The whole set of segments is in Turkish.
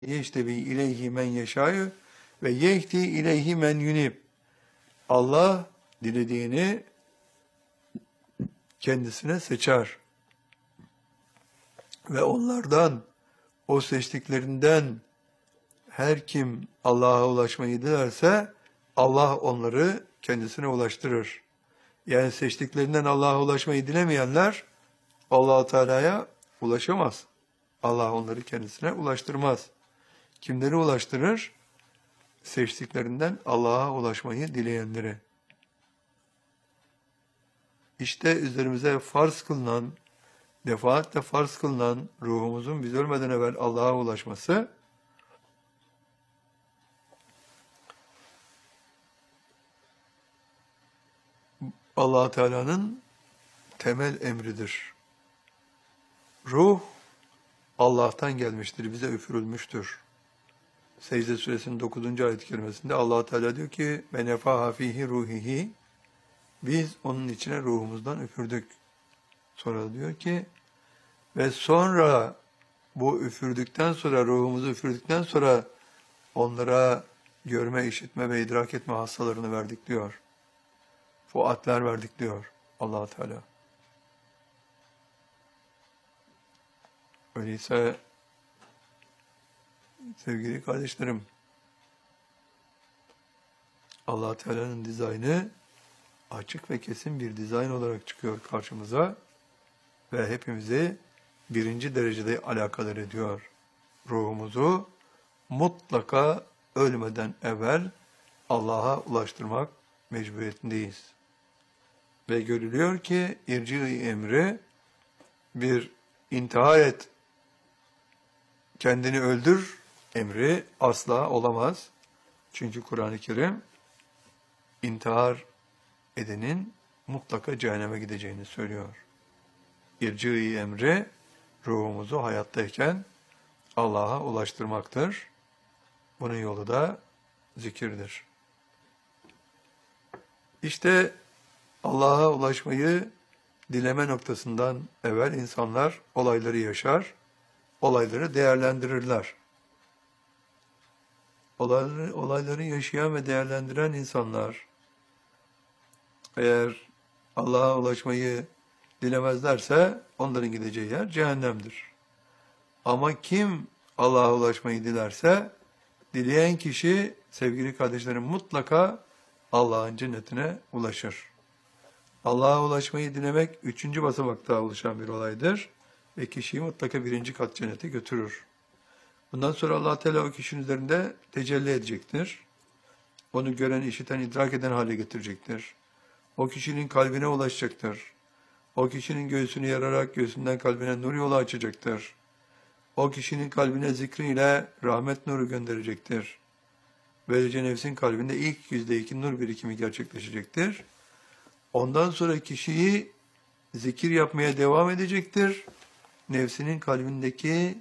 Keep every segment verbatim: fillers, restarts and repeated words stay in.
yeştebi ileyhi men yeşâ'yu ve yehdi ileyhi men yunib. Allah dilediğini kendisine seçer ve onlardan, o seçtiklerinden her kim Allah'a ulaşmayı dilerse Allah onları kendisine ulaştırır. Yani seçtiklerinden Allah'a ulaşmayı dilemeyenler Allah Teala'ya ulaşamaz. Allah onları kendisine ulaştırmaz. Kimleri ulaştırır? Seçtiklerinden Allah'a ulaşmayı dileyenleri. İşte üzerimize farz kılınan, defaatle farz kılınan ruhumuzun biz ölmeden evvel Allah'a ulaşması, Allah Teala'nın temel emridir. Ruh Allah'tan gelmiştir, bize üfürülmüştür. Secde Suresinin dokuzuncu ayet-i kerimesinde Allah Teala diyor ki: "Ve nefaha fihi ruhihi." Biz onun içine ruhumuzdan üfürdük. Sonra diyor ki: "Ve sonra bu üfürdükten sonra, ruhumuzu üfürdükten sonra onlara görme, işitme ve idrak etme hastalarını verdik," diyor. Fuatler verdik diyor Allah Teala. Öyleyse sevgili kardeşlerim, Allah Teala'nın dizaynı açık ve kesin bir dizayn olarak çıkıyor karşımıza ve hepimizi birinci derecede alakadar ediyor. Ruhumuzu mutlaka ölmeden evvel Allah'a ulaştırmak mecburiyetindeyiz. Ve görülüyor ki irci-i emri, bir intihar et, kendini öldür emri asla olamaz. Çünkü Kur'an-ı Kerim intihar edenin mutlaka cehenneme gideceğini söylüyor. İrci-i emri ruhumuzu hayattayken Allah'a ulaştırmaktır. Bunun yolu da zikirdir. İşte Allah'a ulaşmayı dileme noktasından evvel insanlar olayları yaşar, olayları değerlendirirler. Olayları, olayları yaşayan ve değerlendiren insanlar, eğer Allah'a ulaşmayı dilemezlerse onların gideceği yer cehennemdir. Ama kim Allah'a ulaşmayı dilerse, dileyen kişi sevgili kardeşlerim mutlaka Allah'ın cennetine ulaşır. Allah'a ulaşmayı dilemek üçüncü basamakta oluşan bir olaydır ve kişiyi mutlaka birinci kat cennete götürür. Bundan sonra Allah Teala o kişinin üzerinde tecelli edecektir. Onu gören, işiten, idrak eden hale getirecektir. O kişinin kalbine ulaşacaktır. O kişinin göğsünü yararak göğsünden kalbine nur yolu açacaktır. O kişinin kalbine zikriyle rahmet nuru gönderecektir. Böylece nefsin kalbinde ilk yüzde iki nur birikimi gerçekleşecektir. Ondan sonra kişiyi zikir yapmaya devam edecektir. Nefsinin kalbindeki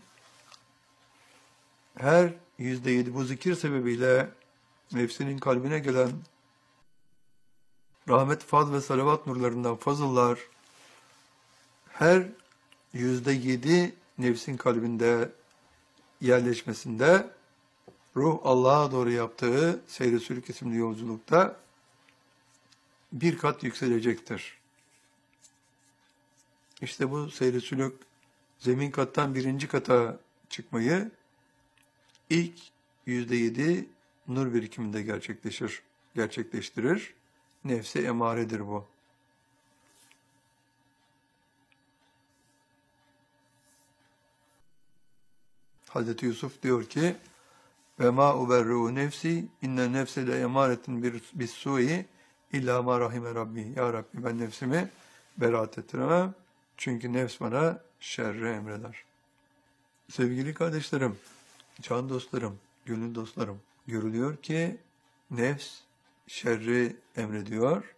her yüzde yedi bu zikir sebebiyle nefsinin kalbine gelen rahmet, faz ve salavat nurlarından fazıllar her yüzde yedi nefsin kalbinde yerleşmesinde ruh Allah'a doğru yaptığı seyr-i sülük isimli yolculukta bir kat yükselecektir. İşte bu seyr-i sülük zemin kattan birinci kata çıkmayı ilk yüzde yedi nur birikiminde gerçekleşir, gerçekleştirir. Nefsi emaredir bu. Hazreti Yusuf diyor ki: "Ve ma uberru nefsi inne nefse le emaretin bis su'i illa ma rahime rabbi." Ya Rabbi, ben nefsimi beraat ettiremem. Çünkü nefs bana şerri emreder. Sevgili kardeşlerim, can dostlarım, gönül dostlarım, görülüyor ki nefs şerri emrediyor.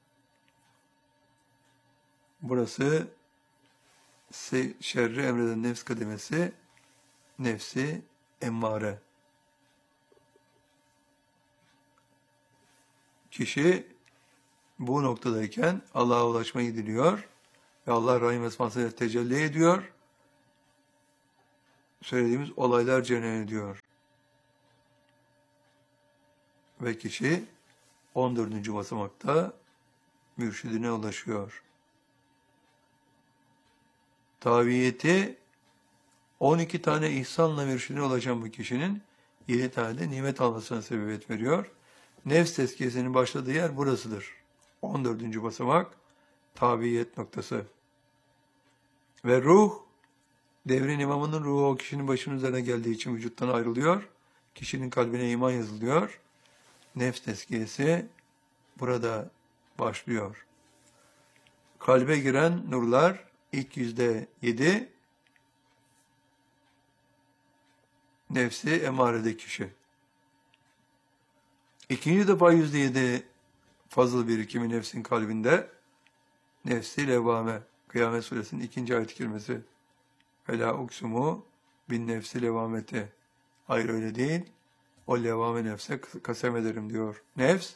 Burası şerri emreden nefs kademesi, nefsi emmare. Kişi bu noktadayken Allah'a ulaşmayı diliyor ve Allah Rahim Esması'yla tecelli ediyor. söylediğimiz olaylar cereyan ediyor. Ve kişi on dördüncü basamakta mürşidine ulaşıyor. Taviyeti on iki tane ihsanla mürşidine ulaşan bu kişinin yedi tane de nimet almasına sebebiyet veriyor. Nefs tezkiyesinin başladığı yer burasıdır. on dördüncü basamak tabiyet noktası. Ve ruh, devrin imamının ruhu o kişinin başının üzerine geldiği için vücuttan ayrılıyor. Kişinin kalbine iman yazılıyor. Nefs tezkiyesi burada başlıyor. Kalbe giren nurlar ilk yüzde yedi, nefsi emarede kişi. İkinci defa yüzde yedi fazıl birikimi nefsin kalbinde, nefsi levvame, Kıyamet Suresinin ikinci ayet-i kerimesi. Fela uksumu bin nefsi levameti. Hayır öyle değil, o levame nefse kasem ederim diyor. Nefs,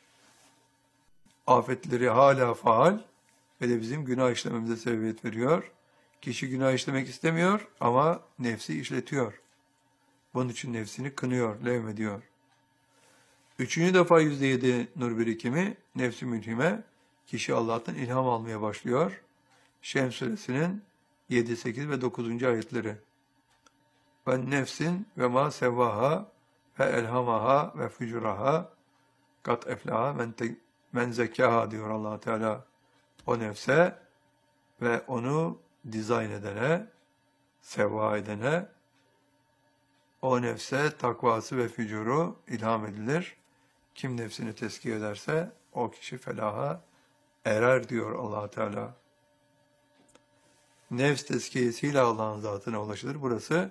afetleri hala faal ve de bizim günah işlememize sebebiyet veriyor. Kişi günah işlemek istemiyor ama nefsi işletiyor. Bunun için nefsini kınıyor, levmediyor. Üçüncü defa yüzde yedi nur birikimi, nefs-i mülhime, kişi Allah'tan ilham almaya başlıyor. Şems suresinin yedi, sekiz ve dokuzuncu ayetleri. Ve nefsin ve ma sevvaha ve elhamaha ve fucuraha kat eflaha men, te, men zekkaha diyor Allah Teala. O nefse ve onu dizayn edene, sevva edene, o nefse takvası ve fücuru ilham edilir. Kim nefsini tezkiye ederse o kişi felaha erer diyor Allah Teala. Nefs tezkiyesiyle Allah'ın zatına ulaşılır. Burası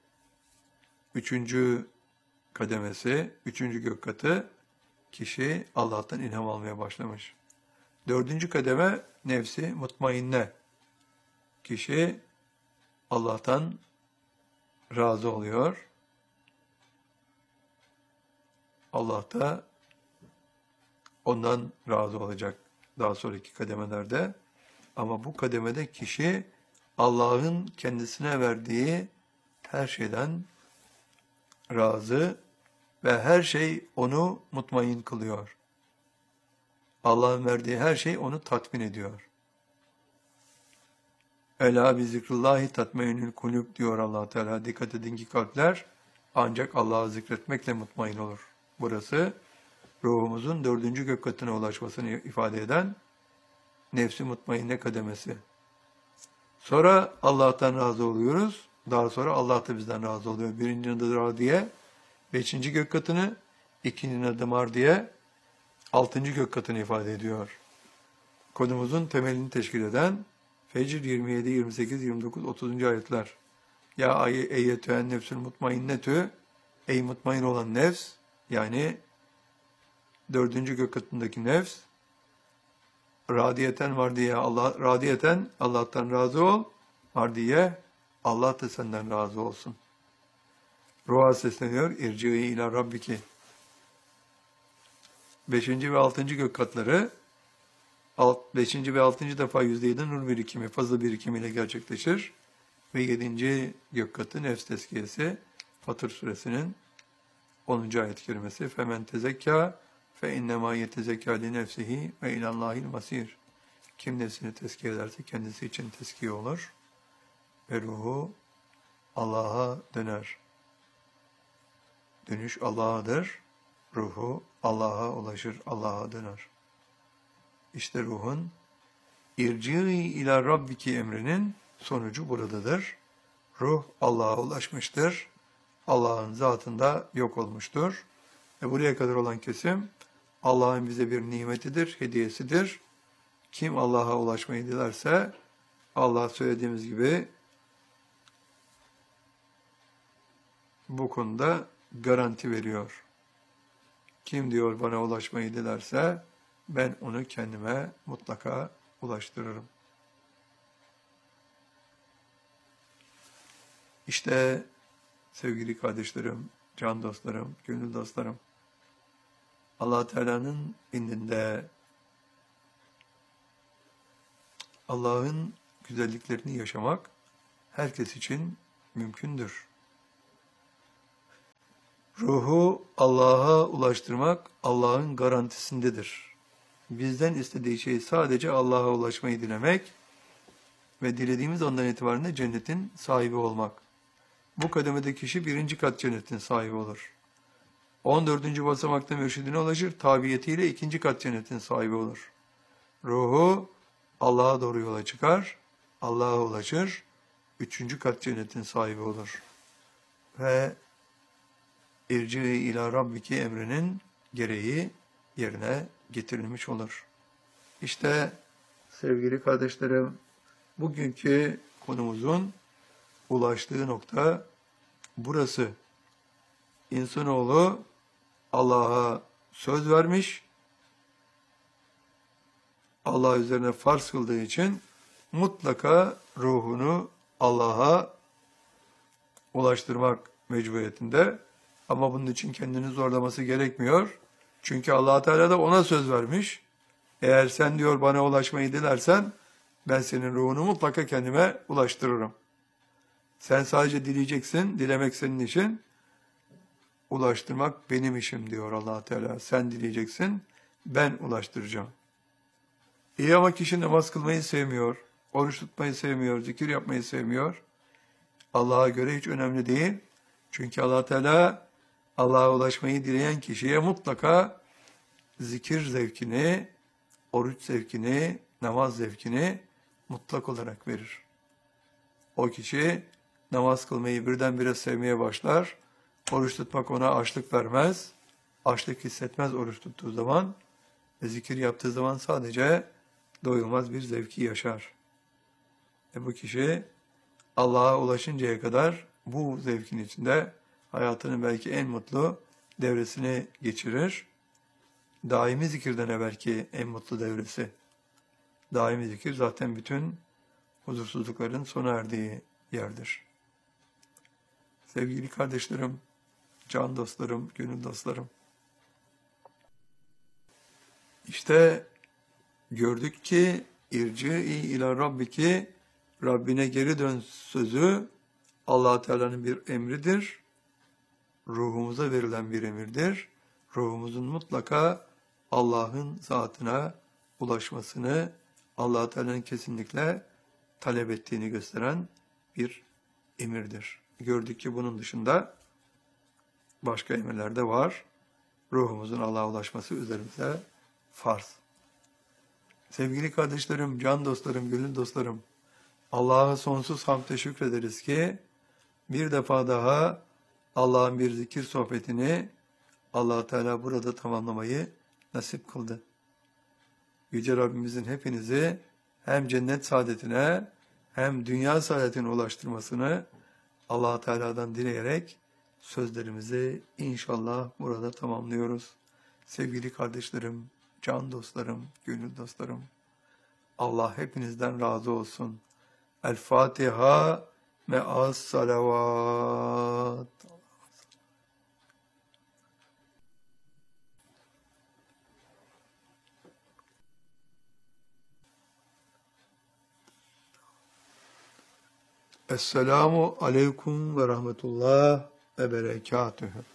üçüncü kademesi, üçüncü gök katı. Kişi Allah'tan ilham almaya başlamış. Dördüncü kademe nefsi mutmainne. Kişi Allah'tan razı oluyor. Allah da ondan razı olacak daha sonraki kademelerde. Ama bu kademede kişi Allah'ın kendisine verdiği her şeyden razı ve her şey onu mutmain kılıyor. Allah'ın verdiği her şey onu tatmin ediyor. Ela bi zikrullahi tatmeinül kulüp diyor Allah Teala. Dikkat edin ki kalpler ancak Allah'ı zikretmekle mutmain olur. Burası ruhumuzun dördüncü gök katına ulaşmasını ifade eden nefsi mutmainne kademesi. Sonra Allah'tan razı oluyoruz. Daha sonra Allah da bizden razı oluyor. Birinci adı radiye, beşinci gök katını, ikinci adı mardiye, altıncı gök katını ifade ediyor. Konumuzun temelini teşkil eden Fecr yirmi yedi, yirmi sekiz, yirmi dokuz, otuzuncu ayetler. Ya eyyetühen nefsül mutmainnetü, ey mutmain olan nefs, yani dördüncü gök katındaki nefs, radiyeten var diye Allah radiyeten Allah'tan razı ol, var diye Allah da senden razı olsun. Ruha sesleniyor. İrci'i ila rabbiki. Beşinci ve altıncı gök katları alt, beşinci ve altıncı defa yüzde yedi nur birikimi, fazla birikimiyle gerçekleşir. Ve yedinci gök katı nefs tezkiyesi Fatır suresinin onuncu ayet-i kerimesi. Femen tezekka fe innemâ yetezekâ li nefsihi ve ilallâhil masîr. Kim nefsini tezkiye ederse kendisi için tezkiye olur ve ruhu Allah'a döner. Dönüş Allah'adır. Ruhu Allah'a ulaşır, Allah'a döner. İşte ruhun irci'i ila rabbiki emrinin sonucu buradadır. Ruh Allah'a ulaşmıştır. Allah'ın zatında yok olmuştur. Ve buraya kadar olan kesim Allah'ın bize bir nimetidir, hediyesidir. Kim Allah'a ulaşmayı dilerse Allah söylediğimiz gibi bu konuda garanti veriyor. Kim diyor bana ulaşmayı dilerse ben onu kendime mutlaka ulaştırırım. İşte sevgili kardeşlerim, can dostlarım, gönül dostlarım, Allah Teala'nın indinde Allah'ın güzelliklerini yaşamak herkes için mümkündür. Ruhu Allah'a ulaştırmak Allah'ın garantisindedir. Bizden istediği şey sadece Allah'a ulaşmayı dilemek ve dilediğimiz andan itibaren de cennetin sahibi olmak. Bu kademede kişi birinci kat cennetin sahibi olur. on dördüncü basamakta mürşidine ulaşır, tabiyetiyle ikinci kat cennetin sahibi olur. Ruhu Allah'a doğru yola çıkar, Allah'a ulaşır, üçüncü kat cennetin sahibi olur. Ve irci ila rabbiki emrinin gereği yerine getirilmiş olur. İşte sevgili kardeşlerim, bugünkü konumuzun ulaştığı nokta burası. İnsanoğlu Allah'a söz vermiş, Allah üzerine farz kıldığı için mutlaka ruhunu Allah'a ulaştırmak mecburiyetinde. Ama bunun için kendini zorlaması gerekmiyor. Çünkü Allah Teala da ona söz vermiş. Eğer sen diyor bana ulaşmayı dilersen ben senin ruhunu mutlaka kendime ulaştırırım. Sen sadece dileyeceksin, dilemek senin işin. Ulaştırmak benim işim diyor Allah Teala. Sen dileyeceksin, ben ulaştıracağım. İyi ama kişi namaz kılmayı sevmiyor, oruç tutmayı sevmiyor, zikir yapmayı sevmiyor. Allah'a göre hiç önemli değil. Çünkü Allah Teala Allah'a ulaşmayı dileyen kişiye mutlaka zikir zevkini, oruç zevkini, namaz zevkini mutlak olarak verir. O kişi namaz kılmayı birdenbire sevmeye başlar. Oruç tutmak ona açlık vermez. Açlık hissetmez oruç tuttuğu zaman. Ve zikir yaptığı zaman sadece doyulmaz bir zevki yaşar. Ve bu kişi Allah'a ulaşıncaya kadar bu zevkin içinde hayatının belki en mutlu devresini geçirir. Daimi zikirden evvelki en mutlu devresi. Daimi zikir zaten bütün huzursuzlukların sona erdiği yerdir. Sevgili kardeşlerim, can dostlarım, gönül dostlarım. İşte gördük ki irci ila rabbiki, Rabbine geri dön sözü Allah Teala'nın bir emridir. Ruhumuza verilen bir emirdir. Ruhumuzun mutlaka Allah'ın zatına ulaşmasını Allah Teala'nın kesinlikle talep ettiğini gösteren bir emirdir. Gördük ki bunun dışında başka emirler de var. Ruhumuzun Allah'a ulaşması üzerimize farz. Sevgili kardeşlerim, can dostlarım, gönül dostlarım, Allah'a sonsuz hamd şükrederiz ki bir defa daha Allah'ın bir zikir sohbetini Allah Teala burada tamamlamayı nasip kıldı. Yüce Rabbimizin hepinizi hem cennet saadetine hem dünya saadetine ulaştırmasını Allah Teala'dan dileyerek sözlerimizi inşallah burada tamamlıyoruz. Sevgili kardeşlerim, can dostlarım, gönül dostlarım, Allah hepinizden razı olsun. El Fatiha me'as salavat. Esselamu aleyküm ve rahmetullah ve berekatühü.